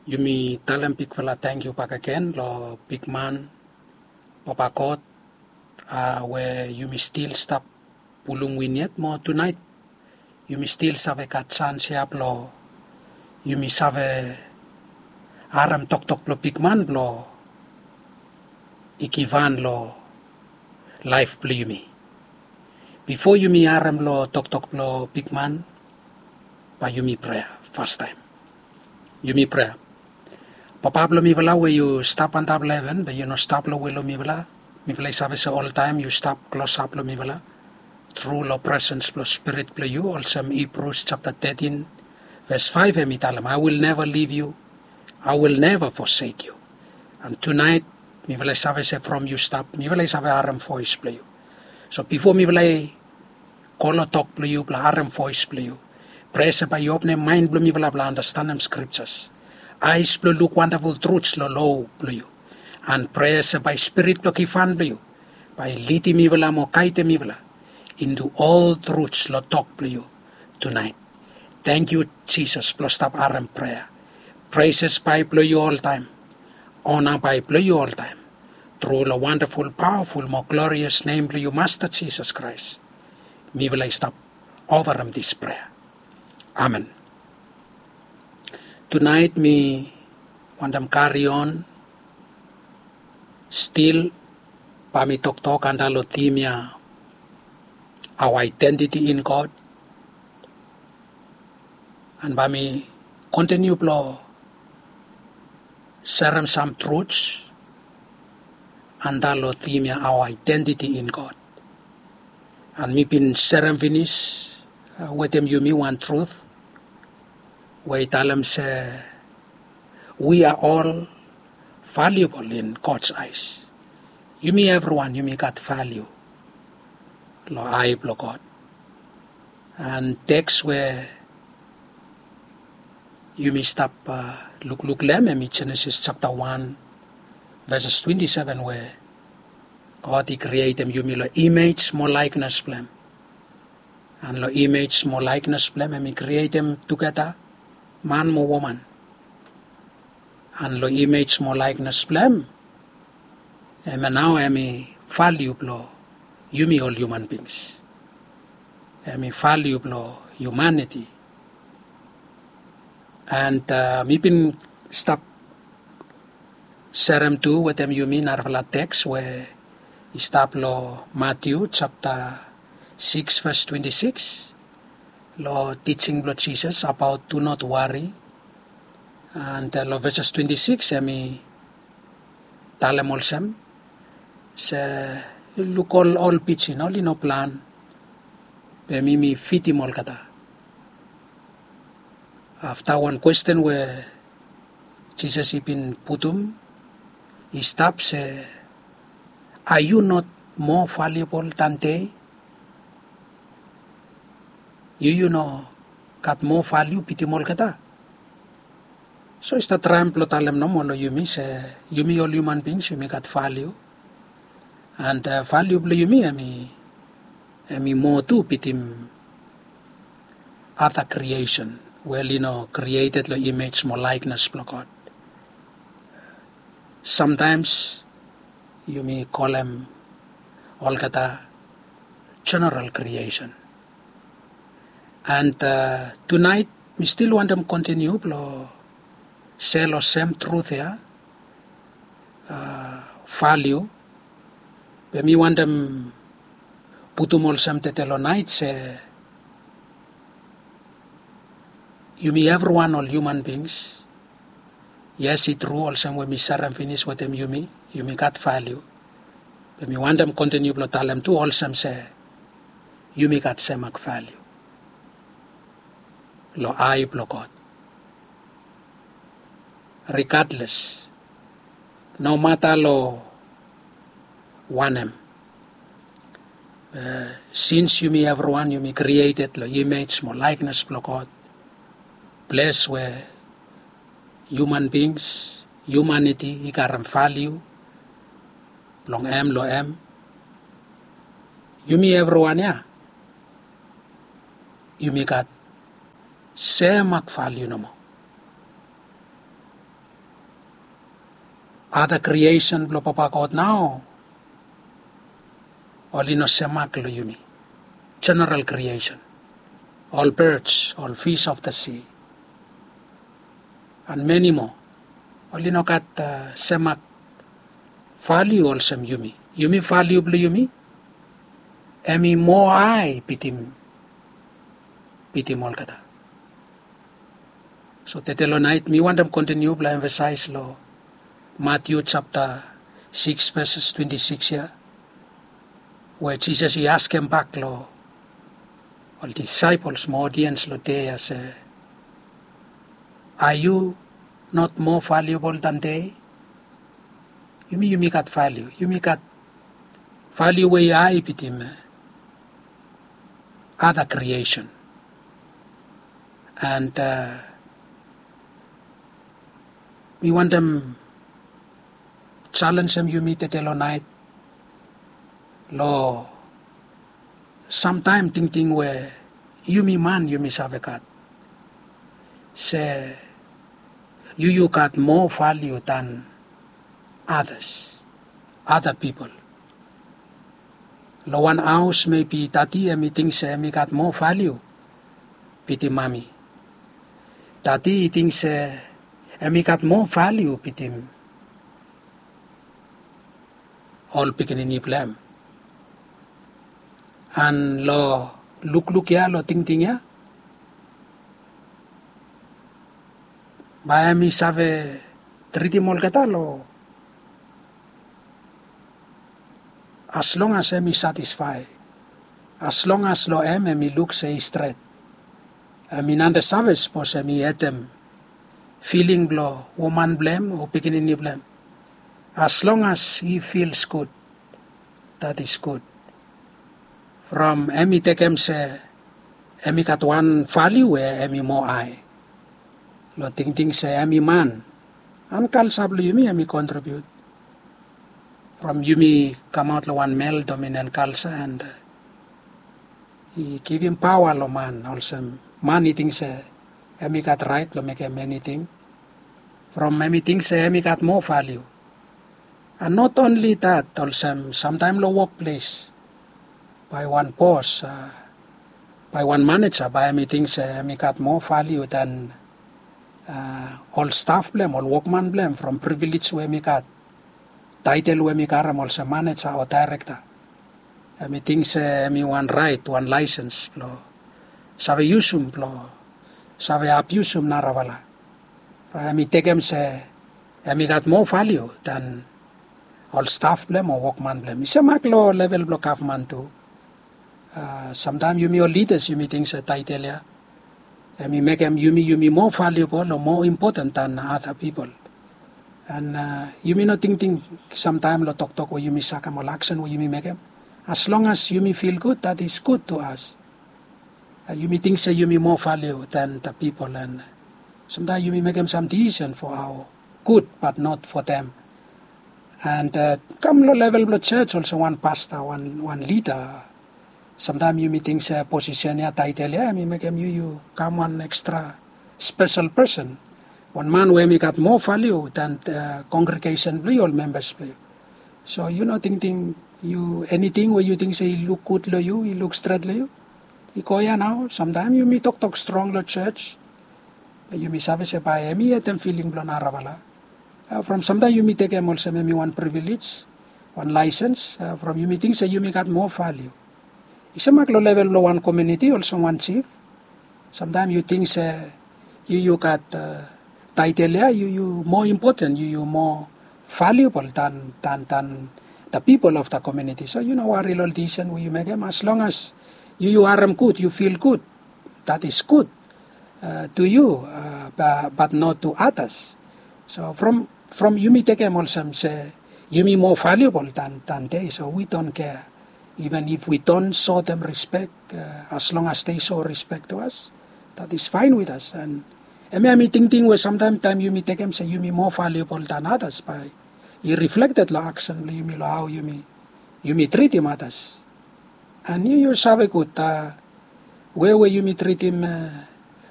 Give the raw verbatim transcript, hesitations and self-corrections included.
Yumi talam pik fala thank you pakaken lo big man papakot uh, where yumi still stop pulung winyet mo tonight yumi still save kat chance siap lo yumi save aram tok tok lo big man lo ikivan lo life plo yumi before yumi aram lo tok tok lo big man pa yumi prayer first time yumi prayer Papablo mi vala where you stop on top eleven, but you know stop lo welo mi vala. Mi vala service all time you stop close up lo mi vala. Through lo presence lo spirit lo you. Also Hebrews chapter thirteen verse five mi talam. I will never leave you. I will never forsake you. And tonight mi vala service from you stop. Mi vala service aram voice lo you. So before mi vala call talk lo you bla aram voice lo you. Pray by you open mind lo mi vala bla understand them scriptures. Eyes blow look wonderful truths lo low blow and prayers by spirit lo kifan blow by liti mi wala mo kaite mi wala into all truths lo talk blow tonight. Thank you Jesus plus stop aram prayer. Praises by blow you all time. Honor by blow you all time. Through the wonderful, powerful, more glorious name blow you Master Jesus Christ. Mi wala stop over this prayer. Amen. Tonight me want them carry on still pami tok tok andalo timia our identity in God and pami continue blow share some truths andalo timia our identity in God and me been share finish uh, with them you me one truth where Talam say we are all valuable in God's eyes. You me everyone, you me got value. Lo I lo God. And text where you me stop uh, look look lem in Genesis chapter one verses twenty-seven where God he created you me lo image more likeness blem. And lo image more likeness blem and me create them together. Man mo woman. And lo image mo likeness blem. And now I me value lo you me all human beings. I me value lo humanity. And uh, me been stop serem too with them you mean narvala text where he stop lo Matthew chapter six verse twenty-six. Lo teaching lo Jesus about do not worry and uh, lo verses twenty-six emi talem olsem se look all all pitchin all no plan pe mi mi fiti mol kata after one question where Jesus he been putum he stops say are you not more valuable than they you you know got more value piti mol kata so it's the trample talem no molo you me say you me all human beings you me got value and uh, valuable you me ami ami more too pitim other creation well you know created lo image more likeness lo God sometimes you me call them all kata general creation. And uh, tonight, we still want them continue to share the same truth here, uh, value. But we want them put them all some tetelo night say, you me everyone, all human beings. Yes, it's true, also when we share and finish with them, you me, you me got value. But we want them continue to tell them to also say, you me got same value. Lo I lo God. Regardless, no matter lo one em. Uh, since you me everyone you me created lo image mo likeness lo God. Bless where human beings, humanity ikaram value. Long em lo em. You me everyone ya. You me got semak value no mo. other creation blo papakot now. Only no semak lo yumi. General creation. All birds, all fish of the sea. And many more. Only no kat uh, semak value also yumi. Yumi value blo yumi. Emi mo ai pitim. Pitim all kata. So tetelo night, me want them continue to emphasize lo Matthew chapter six verses twenty-six here, where Jesus he asked him back lo, all the disciples, my audience lo they say, are you not more valuable than they? You mean you make that value? You make that value where I pitim other creation, and. Uh, We want them challenge them you meet at telo night. Lo sometime thinking where you me man you me savekat. Say you you got more value than others, other people. Lo one house maybe tati emi think say me got more value. Piti mami. Tati think say emi got more value pitim all pikinini plan. And lo look look ya lo ting ting ya. Ba emi save triti mol kata lo. As long as emi satisfy, as long as lo em emi look say straight, emi nande savage pos emi etem. Feeling blo woman blame or pikinini blame. As long as he feels good, that is good. From emi tekem se emi kat one value where emi mo I. Lo ting ting se emi man. An kal sablo yumi emi contribute. From yumi come out lo one male dominant culture and uh, he give him power lo man also. Man he thinks se emi got right lo make him anything. From many things emi got more value. And not only that, also sometimes lo workplace by one boss, uh, by one manager, by emi things emi got more value than uh, all staff blame, all workman blame, from privilege where emi got title where emi karam also manager or director. Emi things emi one right, one license, lo save usum lo save abusum naravala. Emi tekem se emi got more value than all staff blame or workman blame. Isa mak lo level blo kafman too. Uh, sometimes you me your leaders you me think se title ya. Emi make em you me you me more valuable or more important than other people. And uh, you me not think think sometimes lo talk talk or you me sakam or action or you me make em. As long as you me feel good, that is good to us. Uh, you me think say you me more value than the people and. Uh, Sometimes you may make them some decision for our good, but not for them. And uh, come low level of church, also one pastor, one one leader. Sometimes you may think say position ya title ya, I mean make them you you come one extra special person. One man where me got more value than the congregation play all members play. So you know thinking you anything where you think say look good lo you, you look straight lo you. Ikoya now. Sometimes you may talk talk strong lo church. You may say by emi etem feeling blo naravala. Uh, from sometimes you may take em also maybe one privilege, one license. Uh, from you may think say you may got more value. Isa maklo level lo one community also one chief. Sometimes you think say you you got uh, title ya you you more important you you more valuable than than than the people of the community. So you know what real decision will you make them as long as you you are good you feel good that is good. Uh, to you, uh, but, but not to others. So from from you may take them also say you may more valuable than than they. So we don't care, even if we don't show them respect. Uh, as long as they show respect to us, that is fine with us. And I mean, think thing where sometimes time you may take them say you may more valuable than others by you reflected la action you may how you may you may treat him others, and you yourself a good uh, where where you may treat him. Uh,